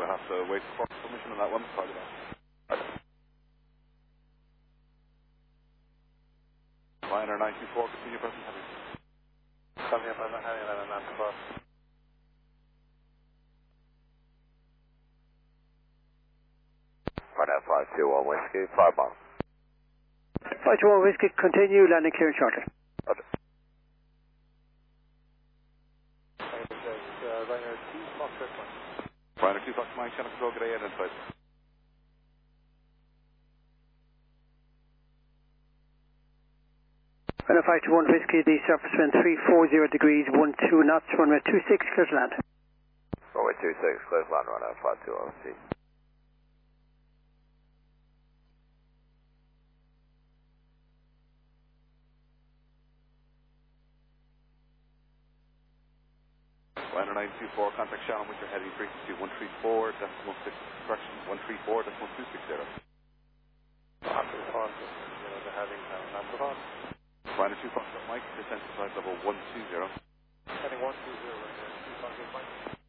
we'll have to wait for permission on that one. Sorry about that. Liner 924, continue pressing heavy. Copy, heavy, liner 924. Right now, 521 Whiskey, 5 miles. 521 Whiskey, continue, landing clear shortly. Roger. Liner 2 Foxtrot Mike. Liner 2 Fox Mike, channel control, get AN inside. Liner 521 Whiskey, the surface wind 340 degrees, 12 knots, runway 26, clear to land. Runway 26, clear to land, right now, 520 C. Liner 924, contact Shannon with your heavy frequency 134, decimal 6, correction, 134, decimal 260. After the phone, the heavy, number 5. Liner 2 Foxtrot Mike, descent to flight level 120. Heading 120, Liner 2 Foxtrot Mike.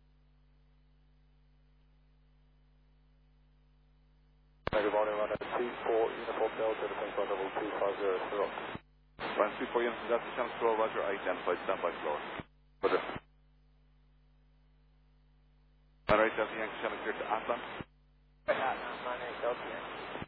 Negative volume, Liner 24, Uniform Delta, descent flight level 250, Rock. Liner 24 units, Delta channel control, roger, identified, standby floor. Roger. Liner 8 Delta Yankee channel clear to Atlan. Atlan, 98 Delta Yankee.